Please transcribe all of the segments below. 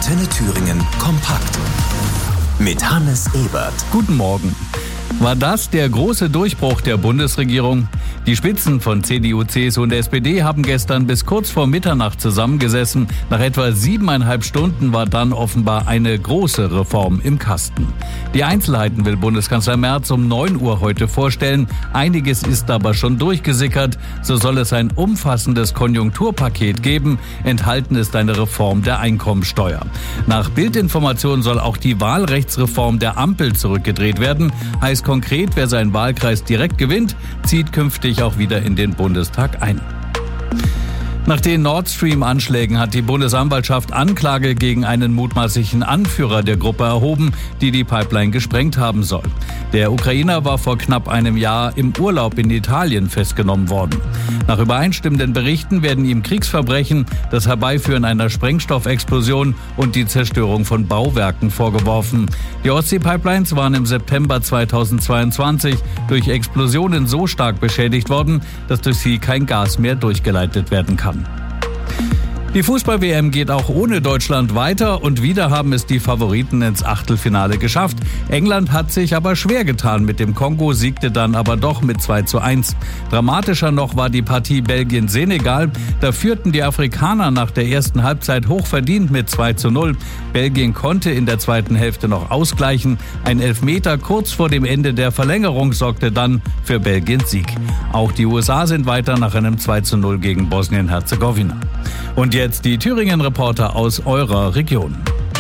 Antenne Thüringen kompakt. Mit Hannes Ebert. Guten Morgen. War das der große Durchbruch der Bundesregierung? Die Spitzen von CDU, CSU und SPD haben gestern bis kurz vor Mitternacht zusammengesessen. Nach etwa 7,5 Stunden war dann offenbar eine große Reform im Kasten. Die Einzelheiten will Bundeskanzler Merz um 9 Uhr heute vorstellen. Einiges ist aber schon durchgesickert. So soll es ein umfassendes Konjunkturpaket geben. Enthalten ist eine Reform der Einkommensteuer. Nach Bildinformationen soll auch die Wahlrechtsreform der Ampel zurückgedreht werden. Heißt konkret, wer seinen Wahlkreis direkt gewinnt, zieht künftig auch wieder in den Bundestag ein. Nach den Nord Stream-Anschlägen hat die Bundesanwaltschaft Anklage gegen einen mutmaßlichen Anführer der Gruppe erhoben, die die Pipeline gesprengt haben soll. Der Ukrainer war vor knapp einem Jahr im Urlaub in Italien festgenommen worden. Nach übereinstimmenden Berichten werden ihm Kriegsverbrechen, das Herbeiführen einer Sprengstoffexplosion und die Zerstörung von Bauwerken vorgeworfen. Die Ostsee-Pipelines waren im September 2022 durch Explosionen so stark beschädigt worden, dass durch sie kein Gas mehr durchgeleitet werden kann. Die Fußball-WM geht auch ohne Deutschland weiter und wieder haben es die Favoriten ins Achtelfinale geschafft. England hat sich aber schwer getan mit dem Kongo, siegte dann aber doch mit 2:1. Dramatischer noch war die Partie Belgien-Senegal. Da führten die Afrikaner nach der ersten Halbzeit hochverdient mit 2:0. Belgien konnte in der zweiten Hälfte noch ausgleichen. Ein Elfmeter kurz vor dem Ende der Verlängerung sorgte dann für Belgiens Sieg. Auch die USA sind weiter nach einem 2:0 gegen Bosnien-Herzegowina. Und jetzt die Thüringen-Reporter aus eurer Region.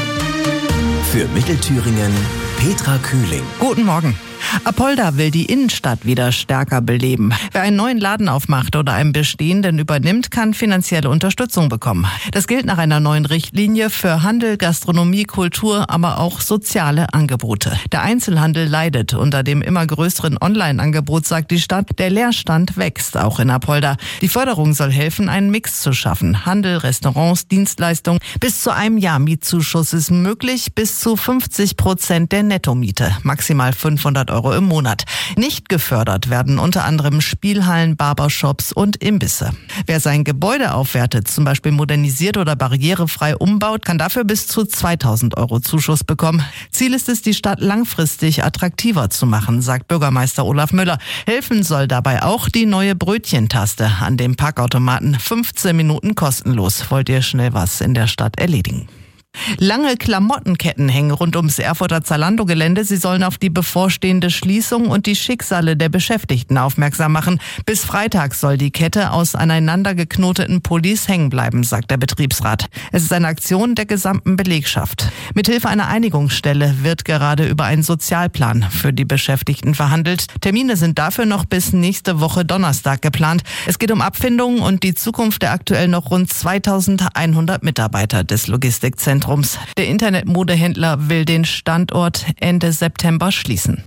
Für Mittelthüringen Petra Kühling. Guten Morgen. Apolda will die Innenstadt wieder stärker beleben. Wer einen neuen Laden aufmacht oder einen bestehenden übernimmt, kann finanzielle Unterstützung bekommen. Das gilt nach einer neuen Richtlinie für Handel, Gastronomie, Kultur, aber auch soziale Angebote. Der Einzelhandel leidet unter dem immer größeren Online-Angebot, sagt die Stadt. Der Leerstand wächst auch in Apolda. Die Förderung soll helfen, einen Mix zu schaffen. Handel, Restaurants, Dienstleistungen. Bis zu einem Jahr Mietzuschuss ist möglich, bis zu 50% der Nettomiete. Maximal 500 Euro im Monat. Nicht gefördert werden unter anderem Spielhallen, Barbershops und Imbisse. Wer sein Gebäude aufwertet, zum Beispiel modernisiert oder barrierefrei umbaut, kann dafür bis zu 2.000 Euro Zuschuss bekommen. Ziel ist es, die Stadt langfristig attraktiver zu machen, sagt Bürgermeister Olaf Müller. Helfen soll dabei auch die neue Brötchentaste an dem Parkautomaten. 15 Minuten kostenlos. Wollt ihr schnell was in der Stadt erledigen? Lange Klamottenketten hängen rund ums Erfurter Zalando-Gelände. Sie sollen auf die bevorstehende Schließung und die Schicksale der Beschäftigten aufmerksam machen. Bis Freitag soll die Kette aus aneinander geknoteten Pullis hängen bleiben, sagt der Betriebsrat. Es ist eine Aktion der gesamten Belegschaft. Mithilfe einer Einigungsstelle wird gerade über einen Sozialplan für die Beschäftigten verhandelt. Termine sind dafür noch bis nächste Woche Donnerstag geplant. Es geht um Abfindungen und die Zukunft der aktuell noch rund 2.100 Mitarbeiter des Logistikzentrums. Der Internetmodehändler will den Standort Ende September schließen.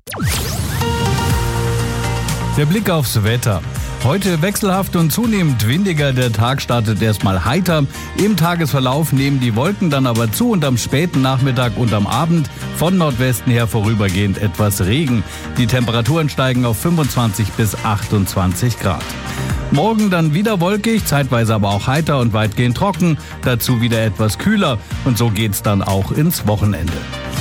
Der Blick aufs Wetter. Heute wechselhaft und zunehmend windiger. Der Tag startet erstmal heiter. Im Tagesverlauf nehmen die Wolken dann aber zu und am späten Nachmittag und am Abend von Nordwesten her vorübergehend etwas Regen. Die Temperaturen steigen auf 25 bis 28 Grad. Morgen dann wieder wolkig, zeitweise aber auch heiter und weitgehend trocken. Dazu wieder etwas kühler und so geht's dann auch ins Wochenende.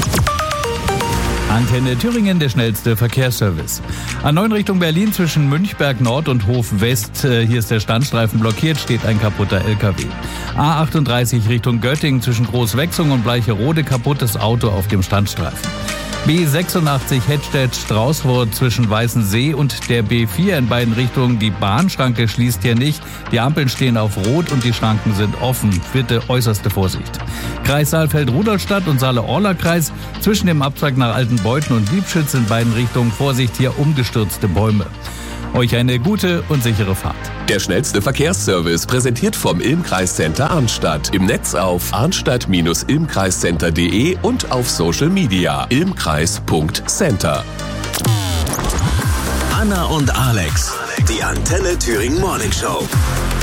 Antenne Thüringen, der schnellste Verkehrsservice. A9 Richtung Berlin zwischen Münchberg Nord und Hof West. Hier ist der Standstreifen blockiert, steht ein kaputter LKW. A38 Richtung Göttingen zwischen Großwechsung und Bleicherode, kaputtes Auto auf dem Standstreifen. B86 Hettstedt-Straußroth zwischen Weißensee und der B4 in beiden Richtungen. Die Bahnschranke schließt hier nicht. Die Ampeln stehen auf Rot und die Schranken sind offen. Bitte äußerste Vorsicht. Kreis Saalfeld-Rudolstadt und Saale-Orla-Kreis zwischen dem Abzweig nach Altenbeuthen und Liebschütz in beiden Richtungen. Vorsicht, hier umgestürzte Bäume. Euch eine gute und sichere Fahrt. Der schnellste Verkehrsservice präsentiert vom Ilm-Kreiscenter Arnstadt. Im Netz auf arnstadt-ilmkreiscenter.de und auf Social Media ilmkreis.center. Anna und Alex, die Antenne Thüringen Morning Show.